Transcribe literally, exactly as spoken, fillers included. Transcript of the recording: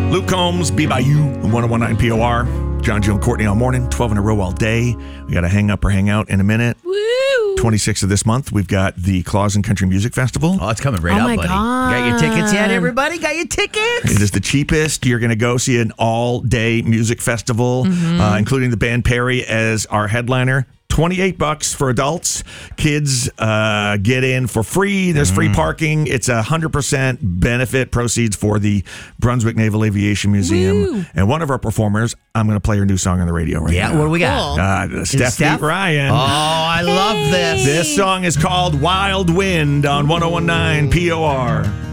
Luke Combs, Be By You, one oh one point nine P O R. John, Joe, and Courtney all morning, twelve in a row all day. We got to hang up or hang out in a minute. Woo! twenty-sixth of this month, we've got the Claus and Country Music Festival. Oh, it's coming right oh up, my buddy. God. Got your tickets yet, everybody? Got your tickets? It is the cheapest. You're going to go see an all-day music festival, mm-hmm. uh, including the band Perry as our headliner. twenty-eight bucks for adults. Kids uh, get in for free. There's free parking. It's a one hundred percent benefit proceeds for the Brunswick Naval Aviation Museum. Woo. And one of our performers, I'm going to play her new song on the radio right Yeah, now. what do we got? Cool. Uh, Stephanie Steph? Ryan. Oh, I love this. This song is called Wild Wind on one oh one point nine P O R.